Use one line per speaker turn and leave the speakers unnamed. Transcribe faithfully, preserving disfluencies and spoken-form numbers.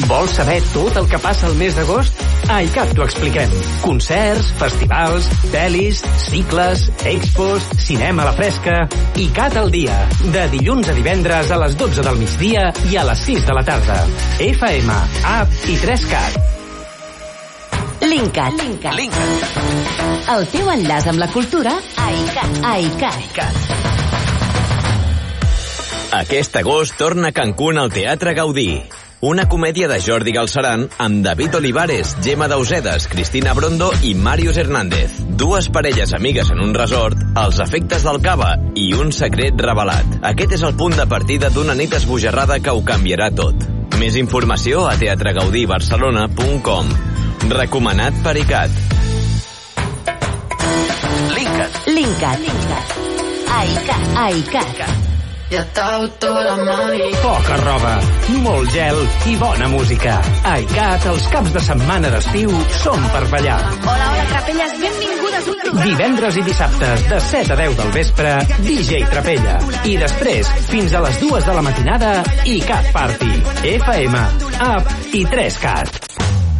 Vols saber tot el que passa al mes d'agost? A iCat t'ho expliquem. Concerts, festivals, pel·lis, cicles, expos, cinema a la fresca... iCat al dia. De dilluns a divendres a les dotze del migdia i a les sis de la tarda. F M, app i tres cat.
Linkat. Linkat. Linkat. El teu enllaç amb la cultura a iCat. A iCat.
Aquest agost torna a Cancún al Teatre Gaudí. Una comèdia de Jordi Galceran amb David Olivares, Gemma Dausedas, Cristina Brondo i Màrius Hernández. Dues parelles amigues en un resort, els efectes del cava i un secret revelat. Aquest és el punt de partida d'una nit esbojarrada que ho canviarà tot. Més informació a teatre gaudí barcelona punt com. Recomanat per iCat.
Linkat. Linkat. Linkat. A iCat. A iCat.
Poca roba, molt gel i bona música. A iCat, els caps de setmana d'estiu són per ballar.
Hola, hola, Trapelles, benvingudes un programa.
Divendres i dissabtes, de set a deu del vespre, D J Trapella. I després, fins a les dues de la matinada, iCat Party. F M, app i tres cat.